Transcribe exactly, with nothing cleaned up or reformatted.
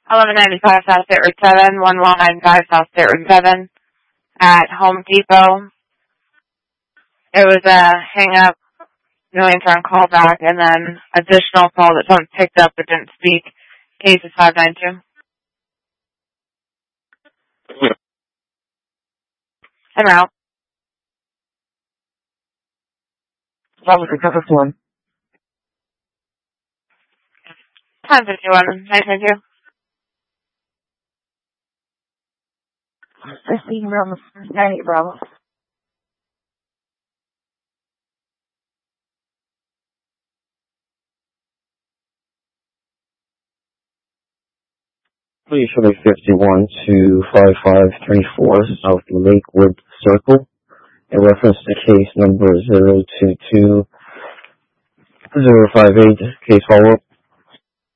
eleven ninety-five South State Road seven, one one nine five South State Road seven at Home Depot. It was a hang-up, no answer on call back, and then additional call that someone picked up but didn't speak. Case is five nine two. I'm out. That was the toughest one. ten fifty-one, nine twenty-two. fifteen around the first ninety, Bravo. Please show me fifty-one to five five three four South Lakewood Circle in reference to case number zero two two zero five eight, case follow-up.